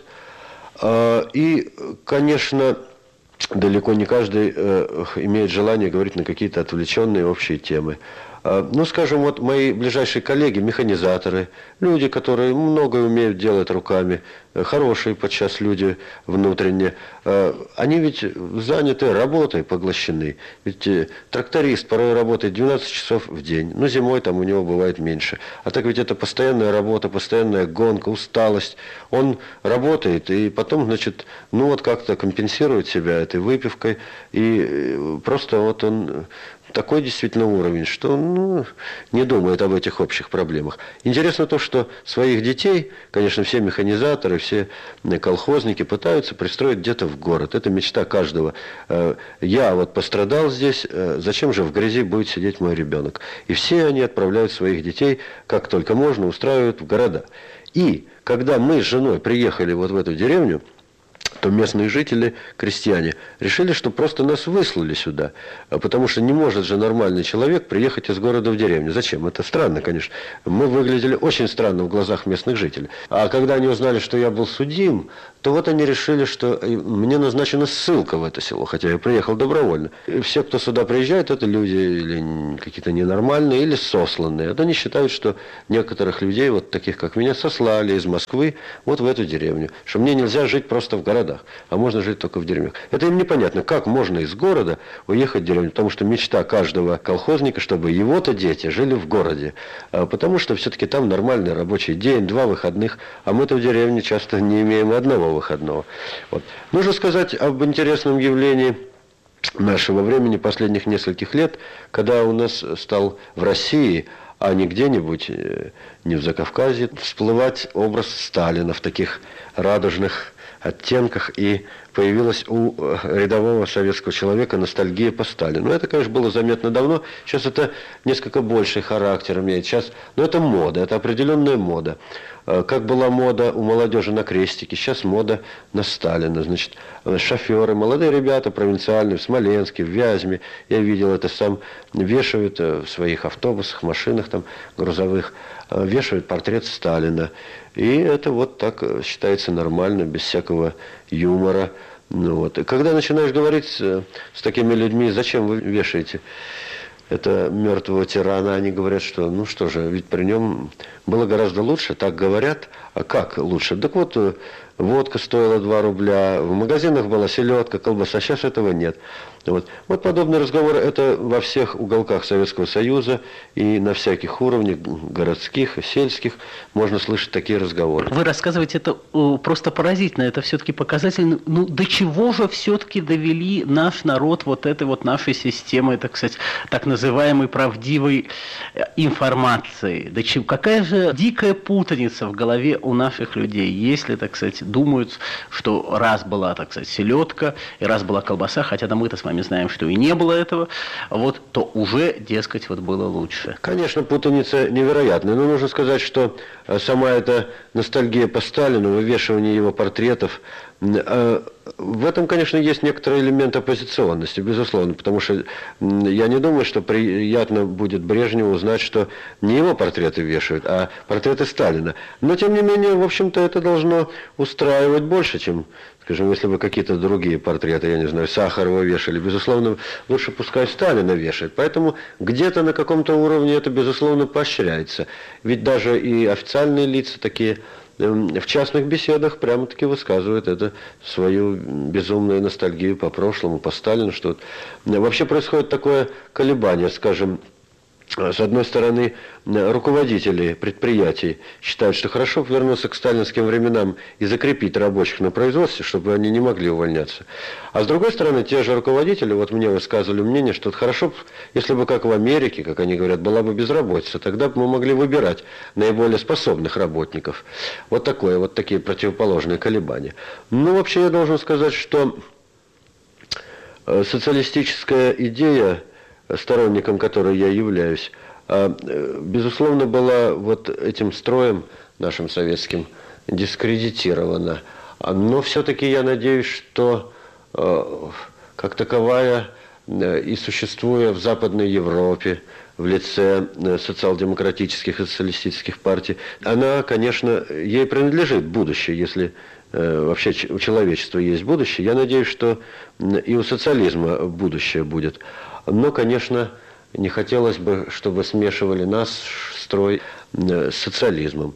И, конечно, далеко не каждый имеет желание говорить на какие-то отвлеченные общие темы. Ну, скажем, вот мои ближайшие коллеги, механизаторы, люди, которые многое умеют делать руками, хорошие подчас люди внутренне, они ведь заняты работой, поглощены. Ведь тракторист порой работает 12 часов в день, но зимой там у него бывает меньше. А так ведь это постоянная работа, постоянная гонка, усталость. Он работает и потом, значит, ну вот как-то компенсирует себя этой выпивкой. И просто вот он такой действительно уровень, что он не думает об этих общих проблемах. Интересно то, что своих детей, конечно, все механизаторы, все колхозники пытаются пристроить где-то в город. Это мечта каждого. Я вот пострадал здесь, зачем же в грязи будет сидеть мой ребенок? И все они отправляют своих детей, как только можно, устраивают в города. И когда мы с женой приехали вот в эту деревню, то местные жители, крестьяне, решили, что просто нас выслали сюда. Потому что не может же нормальный человек приехать из города в деревню. Зачем? Это странно, конечно. Мы выглядели очень странно в глазах местных жителей. А когда они узнали, что я был судим, то вот они решили, что мне назначена ссылка в это село, хотя я приехал добровольно. И все, кто сюда приезжает, это люди или какие-то ненормальные, или сосланные. Вот они считают, что некоторых людей, вот таких как меня, сослали из Москвы вот в эту деревню. Что мне нельзя жить просто в городах, а можно жить только в деревнях. Это им непонятно, как можно из города уехать в деревню, потому что мечта каждого колхозника, чтобы его-то дети жили в городе. Потому что все-таки там нормальный рабочий день, 2 выходных, а мы-то в деревне часто не имеем и одного выходного. Вот. Нужно сказать об интересном явлении нашего времени, последних нескольких лет, когда у нас стал в России, а не где-нибудь, не в Закавказье, всплывать образ Сталина в таких радужных оттенках, и появилась у рядового советского человека ностальгия по Сталину. Это, конечно, было заметно давно. Сейчас это несколько больший характер имеет. Сейчас, но это мода, это определенная мода. Как была мода у молодежи на крестике, сейчас мода на Сталина. Значит, шоферы, молодые ребята провинциальные, в Смоленске, в Вязьме, я видел это сам, вешают в своих автобусах, машинах там грузовых, вешают портрет Сталина. И это вот так считается нормально, без всякого юмора. Ну, вот. И когда начинаешь говорить с такими людьми, зачем вы вешаете это мертвого тирана, они говорят, что ну что же, ведь при нем было гораздо лучше, так говорят. А как лучше? Так вот, водка стоила 2 рубля, в магазинах была селедка, колбаса, сейчас этого нет. Вот подобные разговоры, это во всех уголках Советского Союза и на всяких уровнях, городских, сельских, можно слышать такие разговоры. Вы рассказываете, это просто поразительно, это все-таки показательно. Ну, до чего же все-таки довели наш народ вот этой вот нашей системой, так сказать, так называемой правдивой информации? Какая же дикая путаница в голове у наших людей, если, так сказать, думают, что раз была, так сказать, селедка, и раз была колбаса, хотя мы-то с вами знаем, что и не было этого, вот, то уже, дескать, вот было лучше. Конечно, путаница невероятная, но нужно сказать, что сама эта ностальгия по Сталину, вывешивание его портретов, в этом, конечно, есть некоторый элемент оппозиционности, безусловно, потому что я не думаю, что приятно будет Брежневу узнать, что не его портреты вешают, а портреты Сталина. Но, тем не менее, в общем-то, это должно устраивать больше, чем, скажем, если бы какие-то другие портреты, я не знаю, Сахарова вешали. Безусловно, лучше пускай Сталина вешает. Поэтому где-то на каком-то уровне это, безусловно, поощряется. Ведь даже и официальные лица такие в частных беседах прямо-таки высказывают это свою безумную ностальгию по прошлому, по Сталину, что вообще происходит такое колебание, скажем. С одной стороны, руководители предприятий считают, что хорошо бы вернуться к сталинским временам и закрепить рабочих на производстве, чтобы они не могли увольняться. А с другой стороны, те же руководители, вот мне высказывали мнение, что хорошо, если бы, как в Америке, как они говорят, была бы безработица, тогда бы мы могли выбирать наиболее способных работников. Вот такие противоположные колебания. Ну, вообще, я должен сказать, что социалистическая идея, сторонником которой я являюсь, безусловно, была вот этим строем нашим советским дискредитирована. Но все-таки я надеюсь, что как таковая и существуя в Западной Европе в лице социал-демократических и социалистических партий, она, конечно, ей принадлежит будущее, если вообще у человечества есть будущее. Я надеюсь, что и у социализма будущее будет. Но, конечно, не хотелось бы, чтобы смешивали наш строй с социализмом.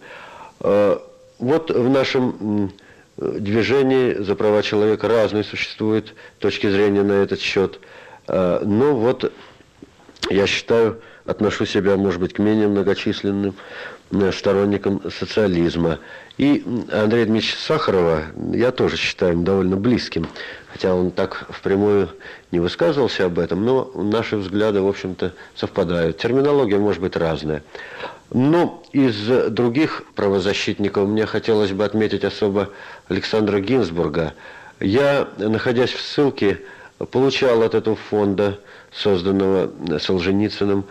Вот в нашем движении за права человека разные существуют точки зрения на этот счет. Но вот я считаю, отношу себя, может быть, к менее многочисленным сторонникам социализма. И Андрея Дмитриевича Сахарова я тоже считаю довольно близким, хотя он так впрямую не высказывался об этом, но наши взгляды, в общем-то, совпадают. Терминология может быть разная. Но из других правозащитников мне хотелось бы отметить особо Александра Гинзбурга. Я, находясь в ссылке, получал от этого фонда, созданного Солженицыным,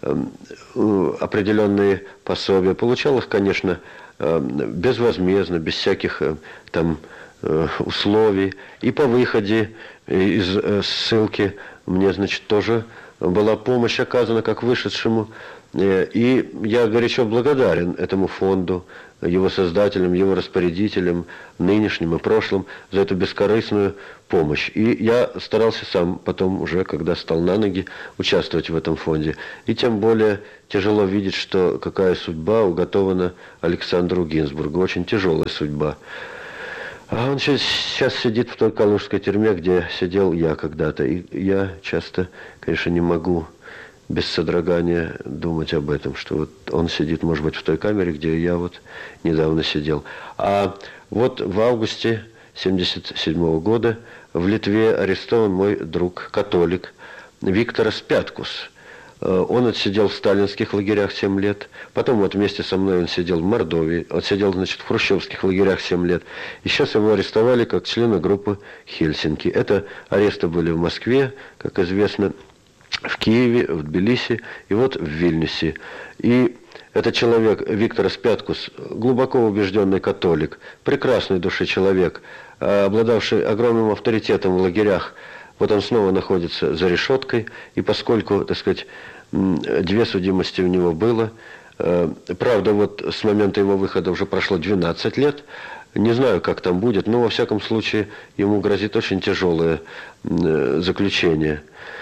определенные пособия. Получал их, конечно, безвозмездно, без всяких там условий. И по выходе из ссылки мне, значит, тоже была помощь оказана как вышедшему. И я горячо благодарен этому фонду, его создателям, его распорядителям, нынешним и прошлым, за эту бескорыстную помощь. И я старался сам потом уже, когда стал на ноги, участвовать в этом фонде. И тем более тяжело видеть, что какая судьба уготована Александру Гинзбургу. Очень тяжелая судьба. А он сейчас сидит в той калужской тюрьме, где сидел я когда-то. И я часто, конечно, не могу без содрогания думать об этом, что вот он сидит, может быть, в той камере, где я вот недавно сидел. А вот в августе 1977 года в Литве арестован мой друг, католик, Виктор Спяткус. Он отсидел в сталинских лагерях 7 лет. Потом вот вместе со мной он сидел в Мордовии. Он сидел, значит, в хрущевских лагерях 7 лет. И сейчас его арестовали как члена группы Хельсинки. Это аресты были в Москве, как известно, в Киеве, в Тбилиси и вот в Вильнюсе. И этот человек, Виктор Спяткус, глубоко убежденный католик, прекрасной души человек, обладавший огромным авторитетом в лагерях. Вот он снова находится за решеткой, и поскольку, так сказать, 2 судимости у него было, правда, вот с момента его выхода уже прошло 12 лет, не знаю, как там будет, но во всяком случае ему грозит очень тяжелое заключение.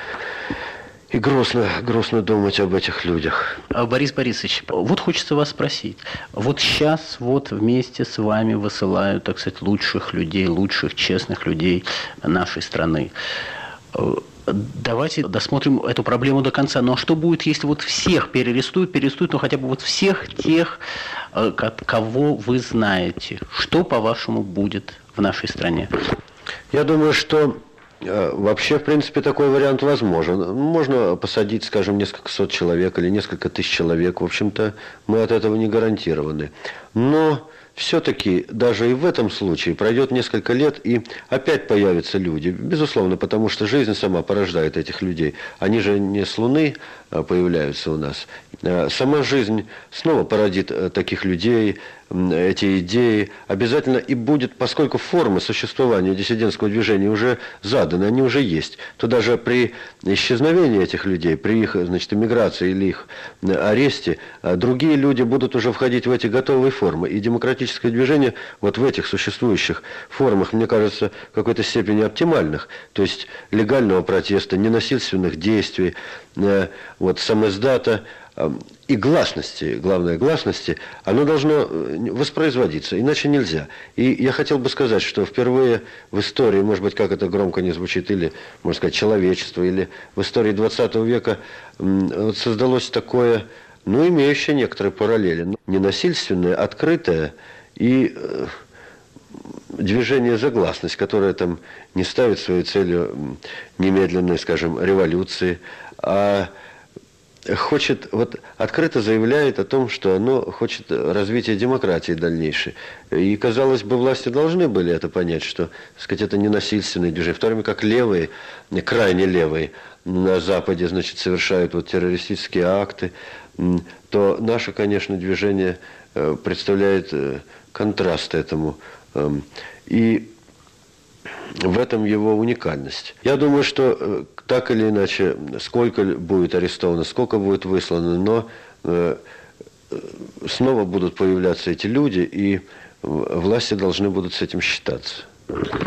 И грустно думать об этих людях. Борис Борисович, вот хочется вас спросить. Вот сейчас вот вместе с вами высылают, так сказать, лучших людей, лучших, честных людей нашей страны. Давайте досмотрим эту проблему до конца. Но что будет, если вот всех перерестуют, но хотя бы вот всех тех, кого вы знаете? Что, по-вашему, будет в нашей стране? Я думаю, что вообще, в принципе, такой вариант возможен. Можно посадить, скажем, несколько сот человек или несколько тысяч человек. В общем-то, мы от этого не гарантированы. Но все-таки даже и в этом случае пройдет несколько лет, и опять появятся люди. Безусловно, потому что жизнь сама порождает этих людей. Они же не с Луны появляются у нас. Сама жизнь снова породит таких людей, эти идеи обязательно и будет, поскольку формы существования диссидентского движения уже заданы, они уже есть, то даже при исчезновении этих людей, при их, значит, эмиграции или их аресте, другие люди будут уже входить в эти готовые формы. И демократическое движение вот в этих существующих формах, мне кажется, в какой-то степени оптимальных, то есть легального протеста, ненасильственных действий, вот самоиздата, и гласности, главное гласности, оно должно воспроизводиться, иначе нельзя. И я хотел бы сказать, что впервые в истории, может быть, как это громко не звучит, или, можно сказать, человечества, или в истории 20 века вот создалось такое, ну, имеющее некоторые параллели, ненасильственное, открытое и движение за гласность, которое там не ставит своей целью немедленной, скажем, революции, а хочет, вот открыто заявляет о том, что оно хочет развития демократии дальнейшей. И, казалось бы, власти должны были это понять, что, так сказать, это ненасильственное движение. В то время как левые, крайне левые на Западе, значит, совершают вот террористические акты, то наше, конечно, движение представляет контраст этому. И в этом его уникальность. Я думаю, что так или иначе, сколько будет арестовано, сколько будет выслано, но снова будут появляться эти люди, и власти должны будут с этим считаться.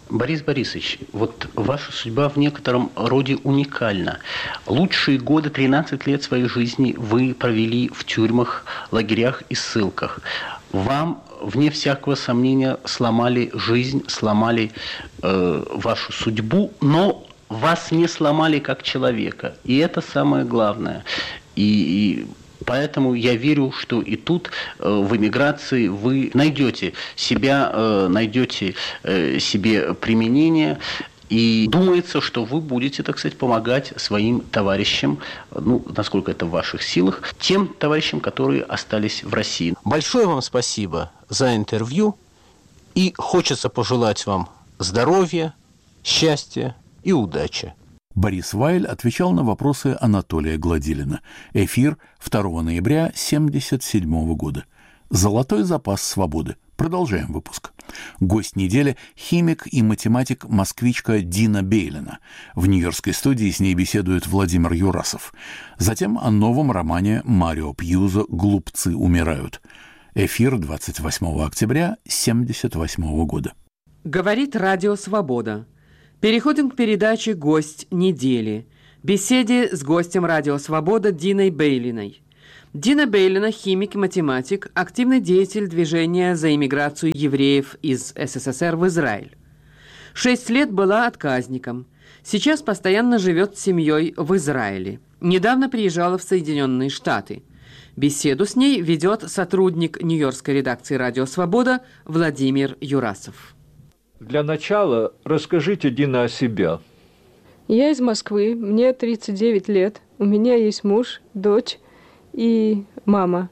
Борис Борисович, вот ваша судьба в некотором роде уникальна. Лучшие годы, 13 лет своей жизни вы провели в тюрьмах, лагерях и ссылках. Вам, вне всякого сомнения, сломали жизнь, сломали вашу судьбу, но вас не сломали как человека. И это самое главное. И поэтому я верю, что и тут, в эмиграции, вы найдете себя, найдете себе применение. И думается, что вы будете, так сказать, помогать своим товарищам, насколько это в ваших силах, тем товарищам, которые остались в России. Большое вам спасибо за интервью. И хочется пожелать вам здоровья, счастья и удачи. Борис Вайль отвечал на вопросы Анатолия Гладилина. Эфир 2 ноября 1977 года. «Золотой запас свободы». Продолжаем выпуск. Гость недели – химик и математик-москвичка Дина Бейлина. В нью-йоркской студии с ней беседует Владимир Юрасов. Затем о новом романе Марио Пьюзо «Глупцы умирают». Эфир 28 октября 1978 года. Говорит Радио Свобода. Переходим к передаче «Гость недели». Беседе с гостем Радио Свобода Диной Бейлиной. Дина Бейлина – химик и математик, активный деятель движения за иммиграцию евреев из СССР в Израиль. 6 лет была отказником. Сейчас постоянно живет с семьей в Израиле. Недавно приезжала в Соединенные Штаты. Беседу с ней ведет сотрудник нью-йоркской редакции «Радио Свобода» Владимир Юрасов. Для начала расскажите, Дина, о себе. Я из Москвы, мне 39 лет. У меня есть муж, дочь и мама.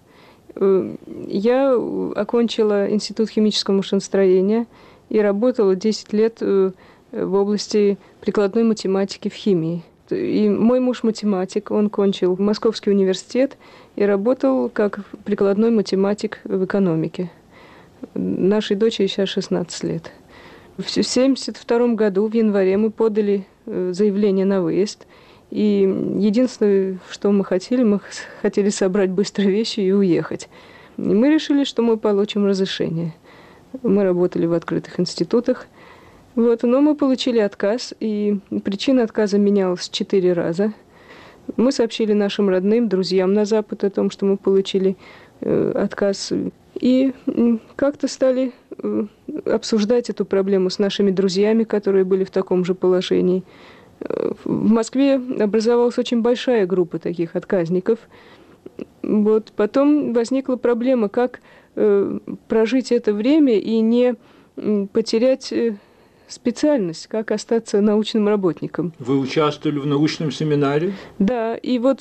Я окончила Институт химического машиностроения и работала 10 лет в области прикладной математики в химии. И мой муж математик, он кончил Московский университет и работал как прикладной математик в экономике. Нашей дочери сейчас 16 лет. В 1972 году, в январе, мы подали заявление на выезд. И единственное, что мы хотели собрать быстро вещи и уехать. И мы решили, что мы получим разрешение. Мы работали в открытых институтах. Но мы получили отказ, и причина отказа менялась 4 раза. Мы сообщили нашим родным, друзьям на Запад о том, что мы получили отказ. И как-то стали обсуждать эту проблему с нашими друзьями, которые были в таком же положении. В Москве образовалась очень большая группа таких отказников. Потом возникла проблема, как прожить это время и не потерять специальность, как остаться научным работником. Вы участвовали в научном семинаре? Да, и в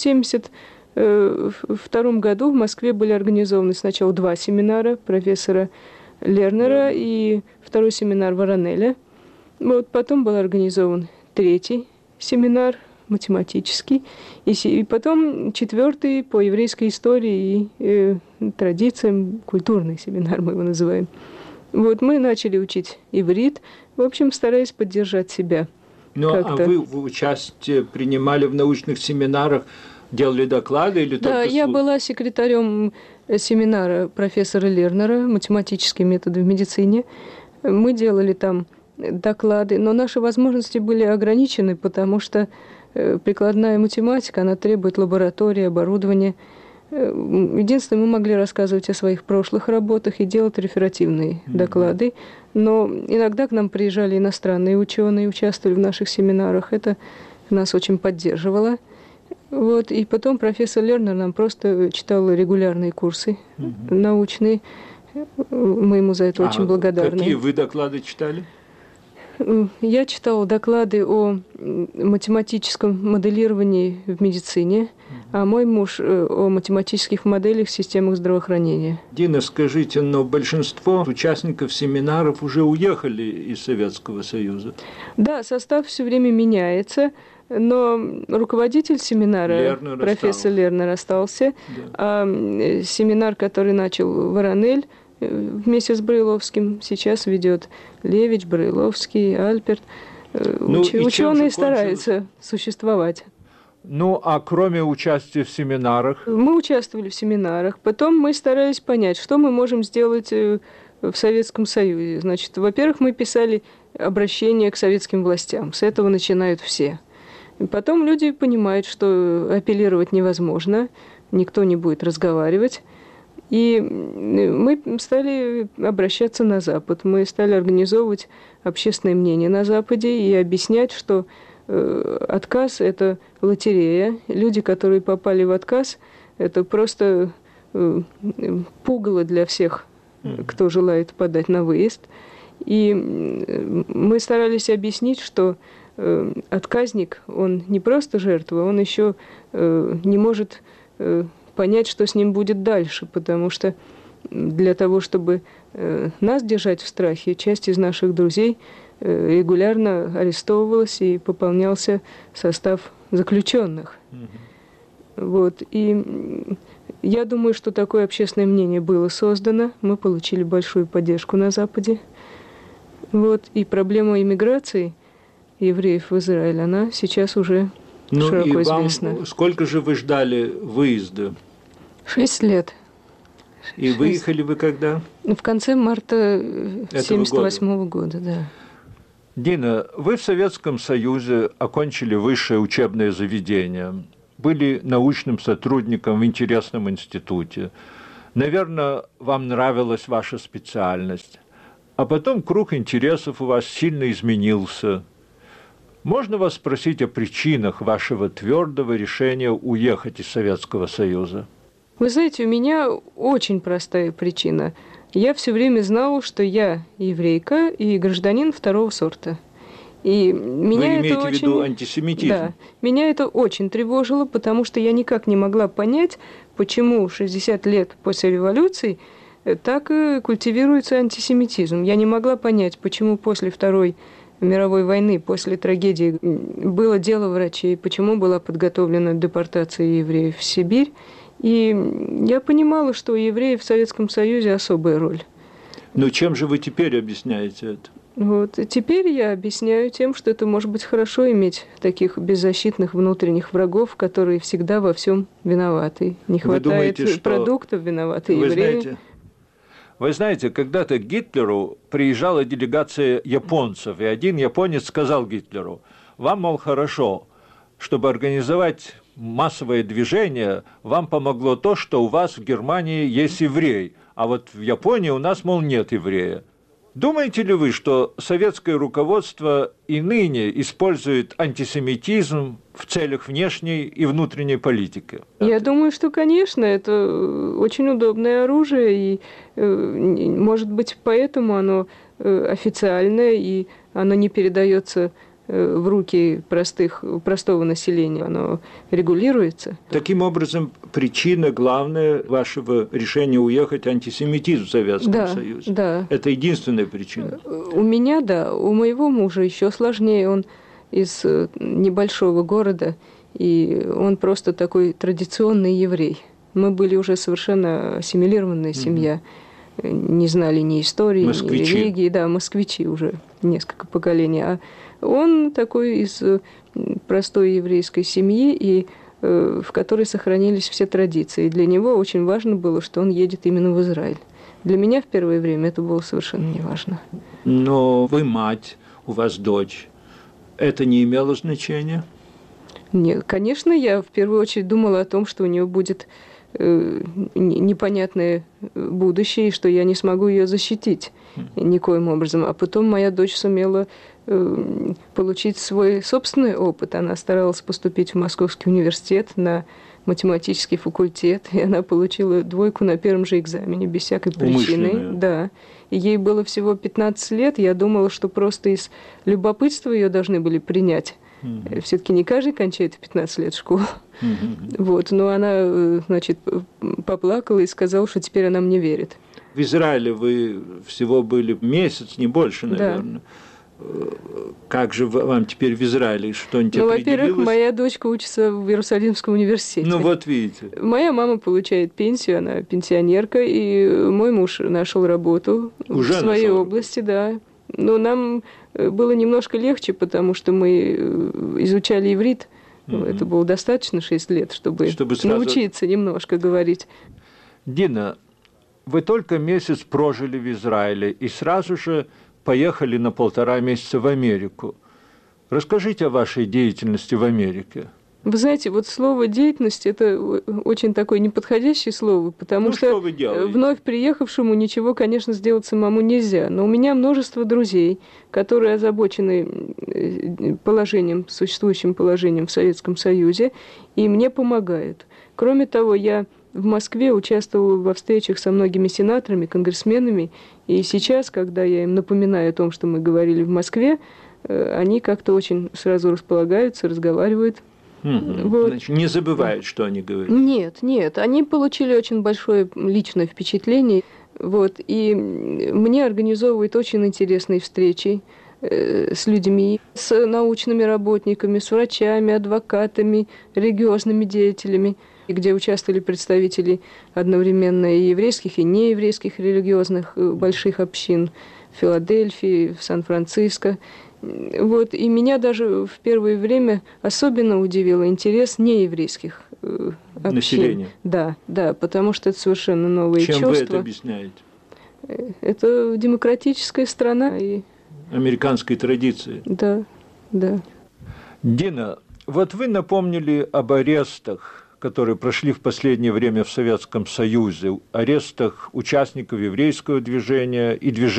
1972 году в Москве были организованы сначала 2 семинара профессора Лернера и 2-й семинар Воронеля. Потом был организован 3-й семинар математический, и потом 4-й по еврейской истории и традициям, культурный семинар мы его называем. Мы начали учить иврит, в общем, стараясь поддержать себя. А вы участие принимали в научных семинарах, делали доклады или только... Да, я была секретарем семинара профессора Лернера «Математические методы в медицине». Мы делали там доклады, но наши возможности были ограничены, потому что прикладная математика, она требует лаборатории, оборудования. Единственное, мы могли рассказывать о своих прошлых работах и делать реферативные доклады, но иногда к нам приезжали иностранные ученые, участвовали в наших семинарах, это нас очень поддерживало. И потом профессор Лернер нам просто читал регулярные курсы научные, мы ему за это очень благодарны. Какие вы доклады читали? Я читала доклады о математическом моделировании в медицине, а мой муж о математических моделях в системах здравоохранения. Дина, скажите, но большинство участников семинаров уже уехали из Советского Союза? Да, состав все время меняется, но руководитель семинара, профессор Лернер, остался, а семинар, который начал Воронель, вместе с Брайловским сейчас ведет Левич, Брайловский, Альперт. Ученые стараются существовать. А кроме участия в семинарах? Мы участвовали в семинарах. Потом мы старались понять, что мы можем сделать в Советском Союзе. Значит, во-первых, мы писали обращение к советским властям. С этого начинают все. И потом люди понимают, что апеллировать невозможно, никто не будет разговаривать. И мы стали обращаться на Запад. Мы стали организовывать общественное мнение на Западе и объяснять, что отказ – это лотерея. Люди, которые попали в отказ, это просто пугало для всех, кто желает подать на выезд. И мы старались объяснить, что отказник, он не просто жертва, он еще не может понять, что с ним будет дальше, потому что для того, чтобы нас держать в страхе, часть из наших друзей регулярно арестовывалась и пополнялся состав заключенных. Вот. И я думаю, что такое общественное мнение было создано. Мы получили большую поддержку на Западе. Вот. И проблема иммиграции евреев в Израиль, она сейчас уже широко известна. Сколько же вы ждали выезда? 6 лет. И выехали вы когда? В конце марта 1978 года, да. Дина, вы в Советском Союзе окончили высшее учебное заведение, были научным сотрудником в интересном институте. Наверное, вам нравилась ваша специальность. А потом круг интересов у вас сильно изменился. Можно вас спросить о причинах вашего твердого решения уехать из Советского Союза? Вы знаете, у меня очень простая причина. Я все время знала, что я еврейка и гражданин второго сорта. И меня Вы имеете в виду антисемитизм? Да. Меня это очень тревожило, потому что я никак не могла понять, почему 60 лет после революции так и культивируется антисемитизм. Я не могла понять, почему после Второй мировой войны, после трагедии, было дело врачей, почему была подготовлена депортация евреев в Сибирь. И я понимала, что у евреев в Советском Союзе особая роль. Но чем же вы теперь объясняете это? Вот. И теперь я объясняю тем, что это может быть хорошо иметь таких беззащитных внутренних врагов, которые всегда во всем виноваты. Не хватает продуктов, виноваты евреи. Вы знаете, когда-то к Гитлеру приезжала делегация японцев, и один японец сказал Гитлеру: «Вам, мол, хорошо, чтобы организовать массовое движение, вам помогло то, что у вас в Германии есть еврей, а вот в Японии у нас, мол, нет еврея». Думаете ли вы, что советское руководство и ныне использует антисемитизм в целях внешней и внутренней политики? Я думаю, что, конечно, это очень удобное оружие, и, может быть, поэтому оно официальное, и оно не передается в руки простого населения, оно регулируется. Таким образом, причина главная вашего решения уехать — антисемитизм в Советском Союзе. Да. Это единственная причина. У меня, да. У моего мужа еще сложнее. Он из небольшого города, и он просто такой традиционный еврей. Мы были уже совершенно ассимилированная семья. Не знали ни истории, ни религии. Да, москвичи уже несколько поколений. А он такой из простой еврейской семьи, и в которой сохранились все традиции. Для него очень важно было, что он едет именно в Израиль. Для меня в первое время это было совершенно неважно. Но вы мать, у вас дочь. Это не имело значения? Нет, конечно, я в первую очередь думала о том, что у нее будет непонятное будущее, и что я не смогу ее защитить никоим образом. А потом моя дочь сумела получить свой собственный опыт. Она старалась поступить в Московский университет на математический факультет, и она получила 2 на первом же экзамене, без всякой причины. Да. И ей было всего 15 лет. Я думала, что просто из любопытства ее должны были принять. Все-таки не каждый кончает в 15 лет школу. Вот. Но она, значит, поплакала и сказала, что теперь она мне верит. В Израиле вы всего были месяц, не больше, наверное. Да. Как же вам теперь в Израиле? Что-нибудь определилось? Во-первых, моя дочка учится в Иерусалимском университете. Ну вот видите. Моя мама получает пенсию, она пенсионерка, и мой муж нашел работу уже в своей области, да. Но нам было немножко легче, потому что мы изучали иврит. Это было достаточно 6 лет, чтобы научиться немножко говорить. Дина, вы только месяц прожили в Израиле и сразу же поехали на 1,5 месяца в Америку. Расскажите о вашей деятельности в Америке. Вы знаете, вот слово «деятельность» – это очень такое неподходящее слово, потому что вновь приехавшему ничего, конечно, сделать самому нельзя. Но у меня множество друзей, которые озабочены существующим положением в Советском Союзе, и мне помогают. Кроме того, я в Москве участвовала во встречах со многими сенаторами, конгрессменами, и сейчас, когда я им напоминаю о том, что мы говорили в Москве, они как-то очень сразу располагаются, разговаривают. Вот. Значит, не забывают, что они говорят. Нет, они получили очень большое личное впечатление. Вот, и мне организовывают очень интересные встречи с людьми, с научными работниками, с врачами, адвокатами, религиозными деятелями, где участвовали представители одновременно и еврейских, и нееврейских религиозных больших общин в Филадельфии, в Сан-Франциско. Вот, и меня даже в первое время особенно удивил интерес нееврейских общин. Населения. Да, потому что это совершенно новые чувства. Чем вы это объясняете? Это демократическая страна. И... Американской традиции. Да. Дина, вот вы напомнили об арестах, которые прошли в последнее время в Советском Союзе, арестах участников еврейского движения и движения